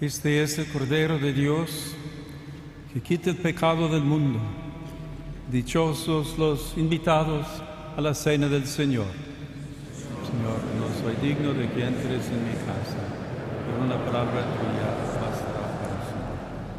Este es el Cordero de Dios que quita el pecado del mundo. Dichosos los invitados a la cena del Señor. Señor, no soy digno de que entres en mi casa, pero una palabra tuya basta.